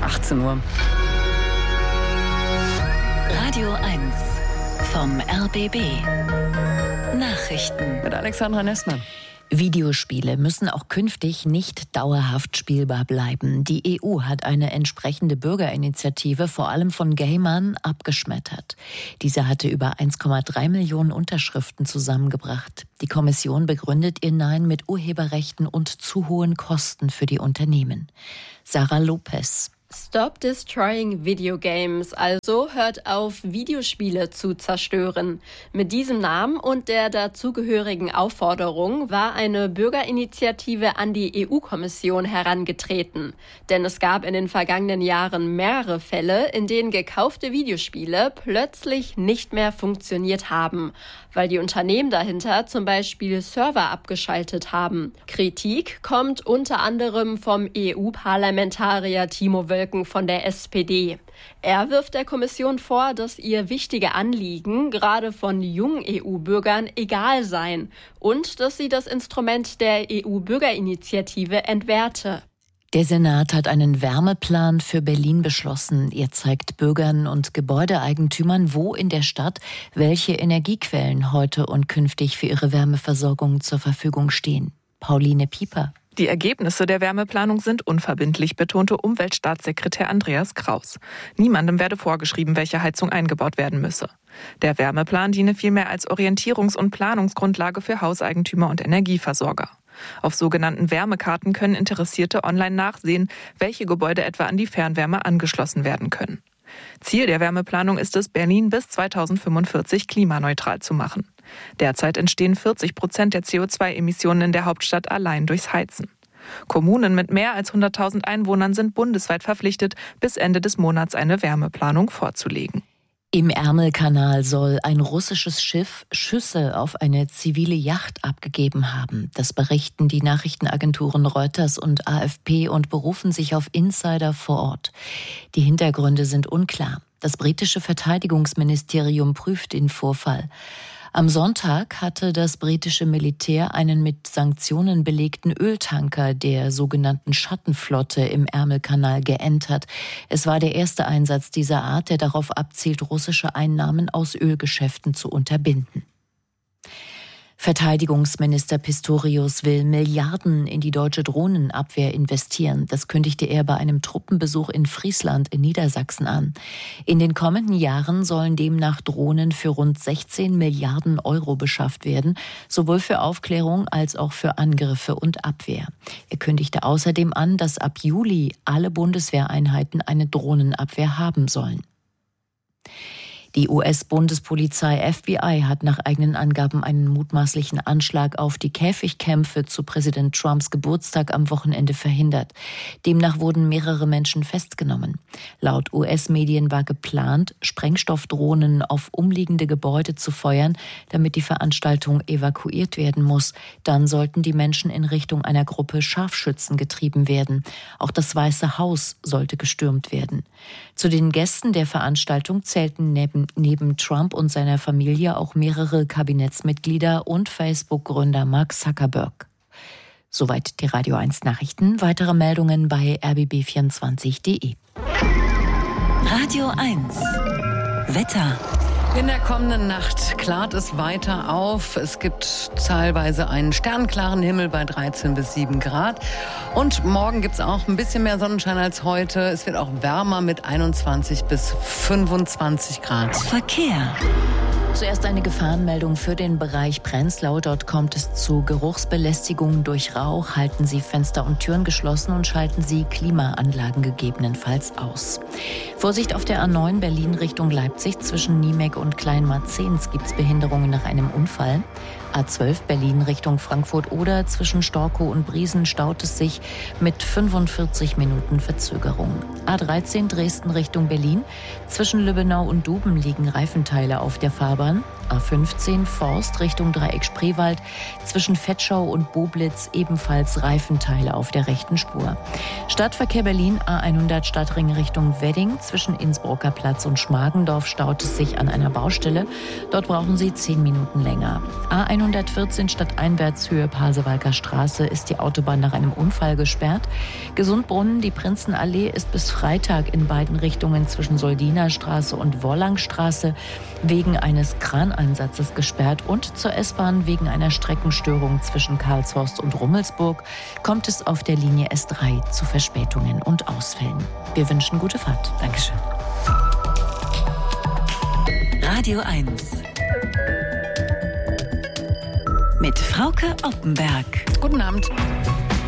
18 Uhr. Radio 1 vom RBB. Nachrichten Mit Alexandra Nessmann. Videospiele müssen auch künftig nicht dauerhaft spielbar bleiben. Die EU hat eine entsprechende Bürgerinitiative vor allem von Gamern abgeschmettert. Diese hatte über 1,3 Millionen Unterschriften zusammengebracht. Die Kommission begründet ihr Nein mit Urheberrechten und zu hohen Kosten für die Unternehmen. Sarah Lopez. Stop destroying video games, also hört auf, Videospiele zu zerstören. Mit diesem Namen und der dazugehörigen Aufforderung war eine Bürgerinitiative an die EU-Kommission herangetreten. Denn es gab in den vergangenen Jahren mehrere Fälle, in denen gekaufte Videospiele plötzlich nicht mehr funktioniert haben, weil die Unternehmen dahinter zum Beispiel Server abgeschaltet haben. Kritik kommt unter anderem vom EU-Parlamentarier Timo Wölken von der SPD. Er wirft der Kommission vor, dass ihr wichtige Anliegen gerade von jungen EU-Bürgern egal seien und dass sie das Instrument der EU-Bürgerinitiative entwerte. Der Senat hat einen Wärmeplan für Berlin beschlossen. Er zeigt Bürgern und Gebäudeeigentümern, wo in der Stadt welche Energiequellen heute und künftig für ihre Wärmeversorgung zur Verfügung stehen. Pauline Pieper. Die Ergebnisse der Wärmeplanung sind unverbindlich, betonte Umweltstaatssekretär Andreas Kraus. Niemandem werde vorgeschrieben, welche Heizung eingebaut werden müsse. Der Wärmeplan diene vielmehr als Orientierungs- und Planungsgrundlage für Hauseigentümer und Energieversorger. Auf sogenannten Wärmekarten können Interessierte online nachsehen, welche Gebäude etwa an die Fernwärme angeschlossen werden können. Ziel der Wärmeplanung ist es, Berlin bis 2045 klimaneutral zu machen. Derzeit entstehen 40% der CO2-Emissionen in der Hauptstadt allein durchs Heizen. Kommunen mit mehr als 100.000 Einwohnern sind bundesweit verpflichtet, bis Ende des Monats eine Wärmeplanung vorzulegen. Im Ärmelkanal soll ein russisches Schiff Schüsse auf eine zivile Yacht abgegeben haben. Das berichten die Nachrichtenagenturen Reuters und AFP und berufen sich auf Insider vor Ort. Die Hintergründe sind unklar. Das britische Verteidigungsministerium prüft den Vorfall. Am Sonntag hatte das britische Militär einen mit Sanktionen belegten Öltanker der sogenannten Schattenflotte im Ärmelkanal geentert. Es war der erste Einsatz dieser Art, der darauf abzielt, russische Einnahmen aus Ölgeschäften zu unterbinden. Verteidigungsminister Pistorius will Milliarden in die deutsche Drohnenabwehr investieren. Das kündigte er bei einem Truppenbesuch in Friesland in Niedersachsen an. In den kommenden Jahren sollen demnach Drohnen für rund 16 Milliarden Euro beschafft werden, sowohl für Aufklärung als auch für Angriffe und Abwehr. Er kündigte außerdem an, dass ab Juli alle Bundeswehreinheiten eine Drohnenabwehr haben sollen. Die US-Bundespolizei FBI hat nach eigenen Angaben einen mutmaßlichen Anschlag auf die Käfigkämpfe zu Präsident Trumps Geburtstag am Wochenende verhindert. Demnach wurden mehrere Menschen festgenommen. Laut US-Medien war geplant, Sprengstoffdrohnen auf umliegende Gebäude zu feuern, damit die Veranstaltung evakuiert werden muss. Dann sollten die Menschen in Richtung einer Gruppe Scharfschützen getrieben werden. Auch das Weiße Haus sollte gestürmt werden. Zu den Gästen der Veranstaltung zählten neben Trump und seiner Familie auch mehrere Kabinettsmitglieder und Facebook-Gründer Mark Zuckerberg. Soweit die Radio 1 Nachrichten. Weitere Meldungen bei rbb24.de. Radio 1 Wetter. In der kommenden Nacht klart es weiter auf. Es gibt teilweise einen sternklaren Himmel bei 13 bis 7 Grad. Und morgen gibt es auch ein bisschen mehr Sonnenschein als heute. Es wird auch wärmer mit 21 bis 25 Grad. Verkehr. Zuerst eine Gefahrenmeldung für den Bereich Prenzlau. Dort kommt es zu Geruchsbelästigung durch Rauch. Halten Sie Fenster und Türen geschlossen und schalten Sie Klimaanlagen gegebenenfalls aus. Vorsicht auf der A9 Berlin Richtung Leipzig. Zwischen Niemek und Kleinmarzens gibt es Behinderungen nach einem Unfall. A12 Berlin Richtung Frankfurt-Oder. Zwischen Storkow und Briesen staut es sich mit 45 Minuten Verzögerung. A13 Dresden Richtung Berlin. Zwischen Lübbenau und Duben liegen Reifenteile auf der Fahrbahn. A15 Forst Richtung Dreieck Spreewald. Zwischen Vetschau und Boblitz ebenfalls Reifenteile auf der rechten Spur. Stadtverkehr Berlin A100 Stadtring Richtung Wedding. Zwischen Innsbrucker Platz und Schmargendorf staut es sich an einer Baustelle. Dort brauchen Sie 10 Minuten länger. A114 stadteinwärts Höhe Pasewalker Straße ist die Autobahn nach einem Unfall gesperrt. Gesundbrunnen, die Prinzenallee ist bis Freitag in beiden Richtungen zwischen Soldinerstraße und Worlangstraße wegen eines Kraneinsatzes gesperrt und zur S-Bahn wegen einer Streckenstörung zwischen Karlshorst und Rummelsburg kommt es auf der Linie S3 zu Verspätungen und Ausfällen. Wir wünschen gute Fahrt. Dankeschön. Radio 1 mit Frauke Oppenberg. Guten Abend.